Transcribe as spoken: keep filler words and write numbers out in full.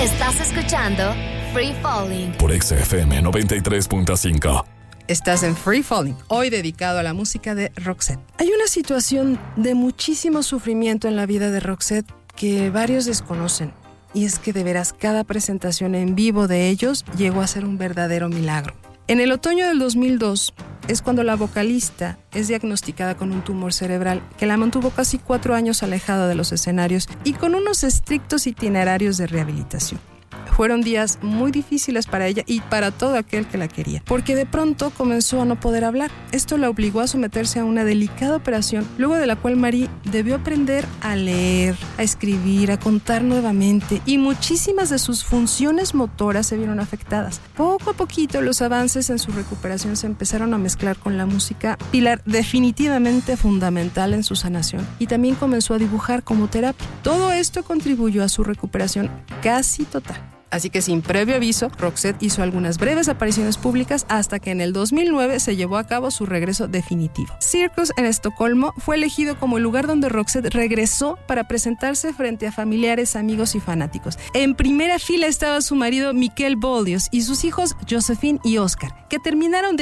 Estás escuchando Free Falling por X F M noventa y tres punto cinco. Estás en Free Falling, hoy dedicado a la música de Roxette. Hay una situación de muchísimo sufrimiento en la vida de Roxette que varios desconocen, y es que de veras cada presentación en vivo de ellos llegó a ser un verdadero milagro. En el otoño del dos mil dos es cuando la vocalista es diagnosticada con un tumor cerebral que la mantuvo casi cuatro años alejada de los escenarios y con unos estrictos itinerarios de rehabilitación. Fueron días muy difíciles para ella y para todo aquel que la quería, porque de pronto comenzó a no poder hablar. Esto la obligó a someterse a una delicada operación, luego de la cual Marie debió aprender a leer, a escribir, a contar nuevamente, y muchísimas de sus funciones motoras se vieron afectadas. Poco a poquito los avances en su recuperación se empezaron a mezclar con la música, pilar definitivamente fundamental en su sanación, y también comenzó a dibujar como terapia. Todo esto contribuyó a su recuperación casi total. Así que sin previo aviso, Roxette hizo algunas breves apariciones públicas hasta que en el dos mil nueve se llevó a cabo su regreso definitivo. Cirkus en Estocolmo fue elegido como el lugar donde Roxette regresó para presentarse frente a familiares, amigos y fanáticos. En primera fila estaba su marido Mikael Boldius y sus hijos Josephine y Oscar, que terminaron de